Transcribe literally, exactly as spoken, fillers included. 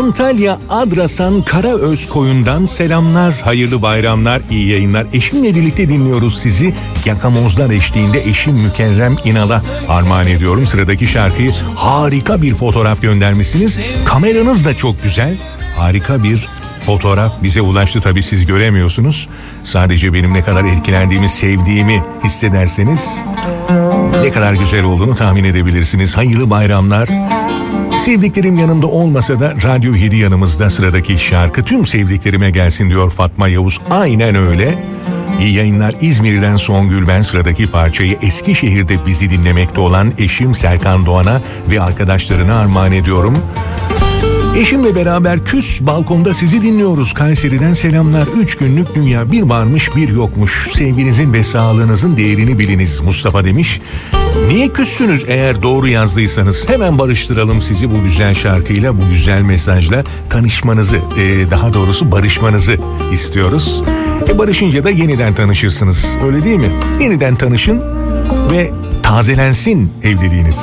Antalya Adrasan Karaözkoyun'dan selamlar, hayırlı bayramlar, iyi yayınlar. Eşimle birlikte dinliyoruz sizi. Yakamozlar eşliğinde eşim Mükerrem İnal'a armağan ediyorum. Sıradaki şarkıyı harika bir fotoğraf göndermişsiniz. Kameranız da çok güzel. Harika bir fotoğraf bize ulaştı, tabii siz göremiyorsunuz. Sadece benim ne kadar etkilendiğimi, sevdiğimi hissederseniz ne kadar güzel olduğunu tahmin edebilirsiniz. Hayırlı bayramlar. Sevdiklerim yanımda olmasa da Radyo yedi yanımızda. Sıradaki şarkı tüm sevdiklerime gelsin diyor Fatma Yavuz. Aynen öyle. İyi yayınlar İzmir'den Songül. Ben sıradaki parçayı Eskişehir'de bizi dinlemekte olan eşim Serkan Doğan'a ve arkadaşlarına armağan ediyorum. Eşimle beraber küs balkonda sizi dinliyoruz. Kayseri'den selamlar. Üç günlük dünya, bir varmış bir yokmuş. Sevginizin ve sağlığınızın değerini biliniz. Mustafa demiş. Niye küssünüz eğer doğru yazdıysanız? Hemen barıştıralım sizi bu güzel şarkıyla, bu güzel mesajla. Tanışmanızı, e, daha doğrusu barışmanızı istiyoruz. E barışınca da yeniden tanışırsınız. Öyle değil mi? Yeniden tanışın ve tazelensin evliliğiniz.